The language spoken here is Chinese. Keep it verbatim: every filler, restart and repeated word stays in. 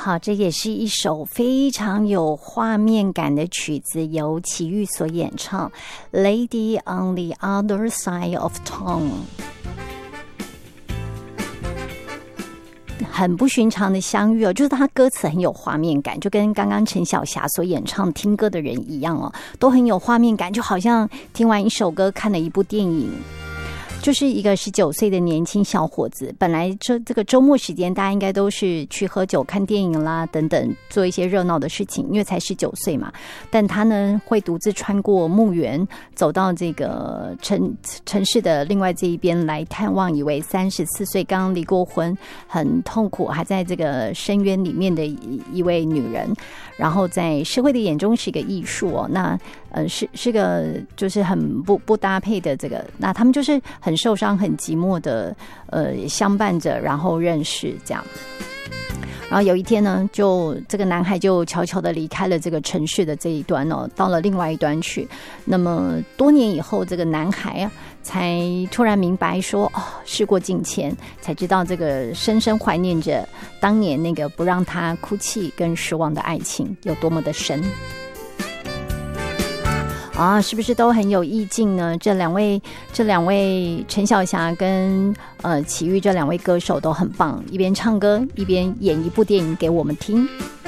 好，这也是一首非常有画面感的曲子，由齐豫所演唱《Lady on the Other Side of Town》。很不寻常的相遇哦，就是他歌词很有画面感，就跟刚刚陈小霞所演唱听歌的人一样哦，都很有画面感，就好像听完一首歌看了一部电影。就是一个十九岁的年轻小伙子，本来这这个周末时间大家应该都是去喝酒看电影啦等等，做一些热闹的事情，因为才十九岁嘛。但他呢会独自穿过墓园，走到这个城城市的另外这一边来探望一位三十四岁刚刚离过婚，很痛苦还在这个深渊里面的一一位女人，然后在社会的眼中是一个艺术哦，那呃是是个就是很不不搭配的这个，那他们就是很受伤很寂寞的呃相伴着，然后认识这样。然后有一天呢，就这个男孩就悄悄地离开了这个城市的这一端哦，到了另外一端去。那么多年以后，这个男孩啊，才突然明白说，哦，事过境迁，才知道这个深深怀念着当年那个不让他哭泣跟失望的爱情有多么的深。啊，是不是都很有意境呢？这两位，这两位陈小霞跟呃齐豫这两位歌手都很棒，一边唱歌一边演一部电影给我们听。